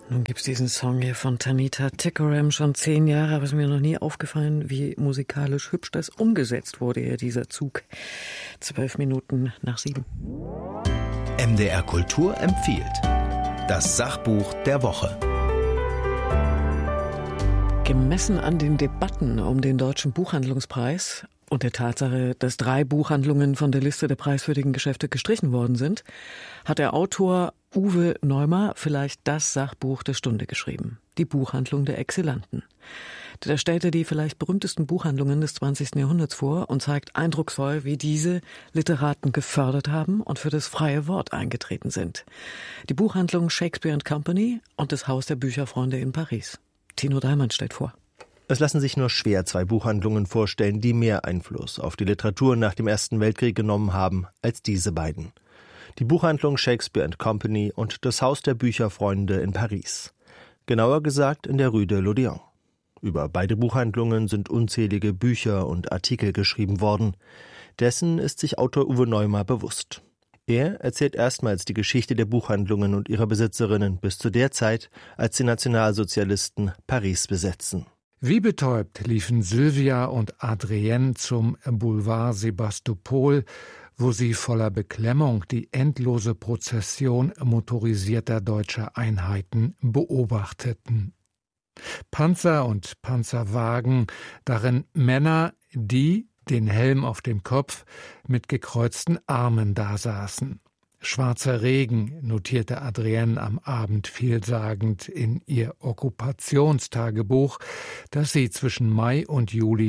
Nun gibt es diesen Song hier von Tanita Tikaram schon 10 Jahre, aber es ist mir noch nie aufgefallen, wie musikalisch hübsch das umgesetzt wurde, hier dieser Zug. 12 Minuten nach 7. MDR Kultur empfiehlt das Sachbuch der Woche. Gemessen an den Debatten um den Deutschen Buchhandlungspreis und der Tatsache, dass 3 Buchhandlungen von der Liste der preiswürdigen Geschäfte gestrichen worden sind, hat der Autor Uwe Neumer vielleicht das Sachbuch der Stunde geschrieben. Die Buchhandlung der Exzellenten. Da stellt er die vielleicht berühmtesten Buchhandlungen des 20. Jahrhunderts vor und zeigt eindrucksvoll, wie diese Literaten gefördert haben und für das freie Wort eingetreten sind. Die Buchhandlung Shakespeare & Company und das Haus der Bücherfreunde in Paris. Tino Dreimann stellt vor. Es lassen sich nur schwer 2 Buchhandlungen vorstellen, die mehr Einfluss auf die Literatur nach dem Ersten Weltkrieg genommen haben als diese beiden. Die Buchhandlung Shakespeare & Company und das Haus der Bücherfreunde in Paris. Genauer gesagt in der Rue de l'Odéon. Über beide Buchhandlungen sind unzählige Bücher und Artikel geschrieben worden. Dessen ist sich Autor Uwe Neumer bewusst. Er erzählt erstmals die Geschichte der Buchhandlungen und ihrer Besitzerinnen bis zu der Zeit, als die Nationalsozialisten Paris besetzen. Wie betäubt liefen Sylvia und Adrienne zum Boulevard Sébastopol, wo sie voller Beklemmung die endlose Prozession motorisierter deutscher Einheiten beobachteten. Panzer und Panzerwagen, darin Männer, die, den Helm auf dem Kopf, mit gekreuzten Armen dasaßen. Schwarzer Regen, notierte Adrienne am Abend vielsagend in ihr Okkupationstagebuch, das sie zwischen Mai und Juli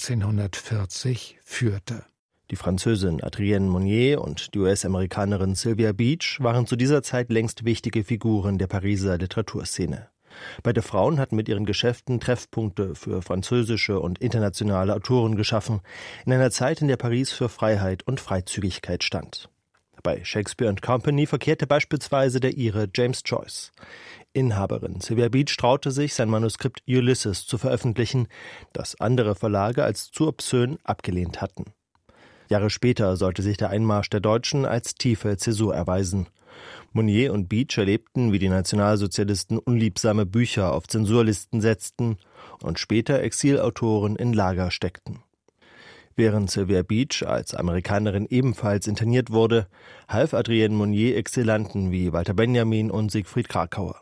1940 führte. Die Französin Adrienne Monnier und die US-Amerikanerin Sylvia Beach waren zu dieser Zeit längst wichtige Figuren der Pariser Literaturszene. Beide Frauen hatten mit ihren Geschäften Treffpunkte für französische und internationale Autoren geschaffen, in einer Zeit, in der Paris für Freiheit und Freizügigkeit stand. Bei Shakespeare & Company verkehrte beispielsweise der Ire James Joyce. Inhaberin Sylvia Beach traute sich, sein Manuskript Ulysses zu veröffentlichen, das andere Verlage als zu obszön abgelehnt hatten. Jahre später sollte sich der Einmarsch der Deutschen als tiefe Zäsur erweisen. Monnier und Beach erlebten, wie die Nationalsozialisten unliebsame Bücher auf Zensurlisten setzten und später Exilautoren in Lager steckten. Während Sylvia Beach als Amerikanerin ebenfalls interniert wurde, half Adrienne Monnier Exzellenten wie Walter Benjamin und Siegfried Kracauer.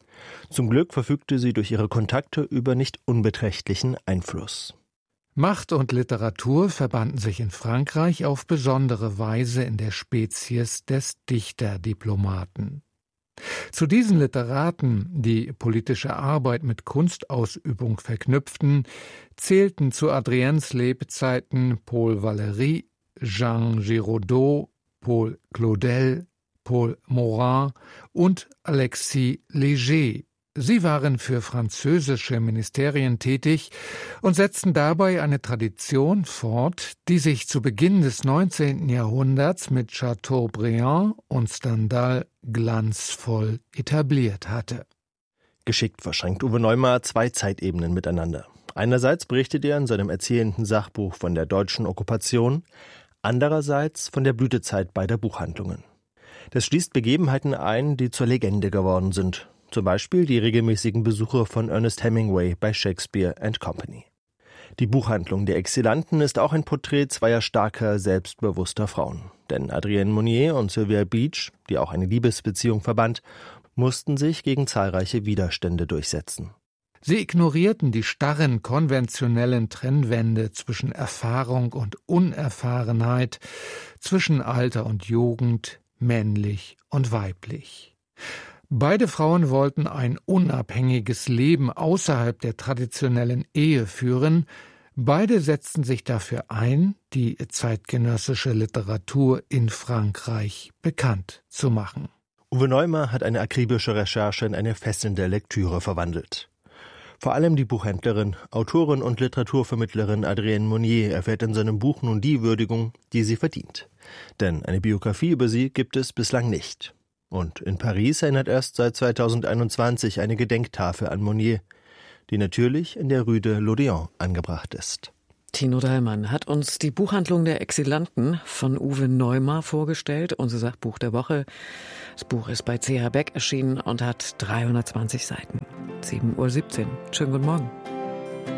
Zum Glück verfügte sie durch ihre Kontakte über nicht unbeträchtlichen Einfluss. Macht und Literatur verbanden sich in Frankreich auf besondere Weise in der Spezies des Dichterdiplomaten. Zu diesen Literaten, die politische Arbeit mit Kunstausübung verknüpften, zählten zu Adriennes Lebzeiten Paul Valéry, Jean Giraudoux, Paul Claudel, Paul Morin und Alexis Léger. Sie waren für französische Ministerien tätig und setzten dabei eine Tradition fort, die sich zu Beginn des 19. Jahrhunderts mit Chateaubriand und Stendhal glanzvoll etabliert hatte. Geschickt verschränkt Uwe Neumer 2 Zeitebenen miteinander. Einerseits berichtet er in seinem erzählenden Sachbuch von der deutschen Okkupation, andererseits von der Blütezeit beider Buchhandlungen. Das schließt Begebenheiten ein, die zur Legende geworden sind. Zum Beispiel die regelmäßigen Besuche von Ernest Hemingway bei Shakespeare & Company. Die Buchhandlung der Exzellenten ist auch ein Porträt zweier starker, selbstbewusster Frauen. Denn Adrienne Monnier und Sylvia Beach, die auch eine Liebesbeziehung verband, mussten sich gegen zahlreiche Widerstände durchsetzen. Sie ignorierten die starren, konventionellen Trennwände zwischen Erfahrung und Unerfahrenheit, zwischen Alter und Jugend, männlich und weiblich. Beide Frauen wollten ein unabhängiges Leben außerhalb der traditionellen Ehe führen. Beide setzten sich dafür ein, die zeitgenössische Literatur in Frankreich bekannt zu machen. Uwe Neumer hat eine akribische Recherche in eine fesselnde Lektüre verwandelt. Vor allem die Buchhändlerin, Autorin und Literaturvermittlerin Adrienne Monnier erfährt in seinem Buch nun die Würdigung, die sie verdient. Denn eine Biografie über sie gibt es bislang nicht. Und in Paris erinnert erst seit 2021 eine Gedenktafel an Monnier, die natürlich in der Rue de l'Odéon angebracht ist. Tino Dallmann hat uns die Buchhandlung der Exilanten von Uwe Neumar vorgestellt, unser Sachbuch der Woche. Das Buch ist bei CH Beck erschienen und hat 320 Seiten. 7:17 Uhr. Schönen guten Morgen.